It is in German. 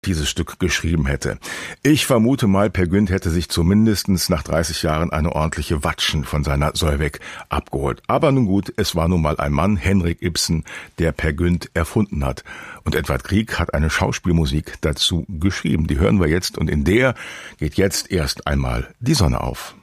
dieses Stück geschrieben hätte. Ich vermute mal, Peer Gynt hätte sich zumindest nach 30 Jahren eine ordentliche Watschen von seiner Solveig abgeholt. Aber nun gut, es war nun mal ein Mann, Henrik Ibsen, der Peer Gynt erfunden hat. Und Edvard Grieg hat eine Schauspielmusik dazu geschrieben. Die hören wir jetzt und in der geht jetzt erst einmal die Sonne auf.